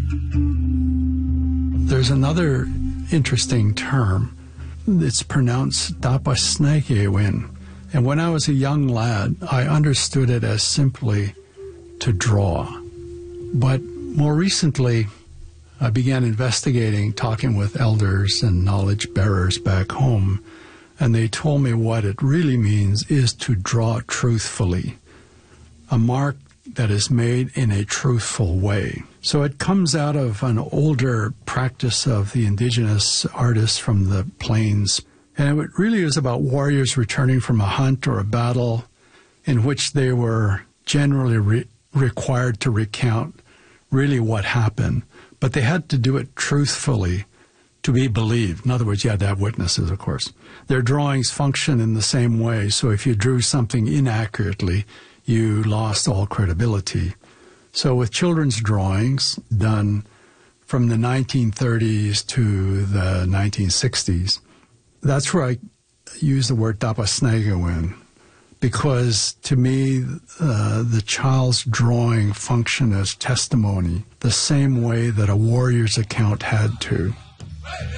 There's another interesting term. It's pronounced Tapasnegewin. And when I was a young lad, I understood it as simply to draw. But more recently, I began investigating, talking with elders and knowledge bearers back home, and they told me what it really means is to draw truthfully, a mark that is made in a truthful way. So it comes out of an older practice of the indigenous artists from the plains, and it really is about warriors returning from a hunt or a battle in which they were generally required to recount really what happened, but they had to do it truthfully to be believed. In other words, you had to have witnesses, of course. Their drawings function in the same way, so if you drew something inaccurately, you lost all credibility. So with children's drawings done from the 1930s to the 1960s, that's where I use the word Tapasnegewin, because to me, the child's drawing functioned as testimony, the same way that a warrior's account had to.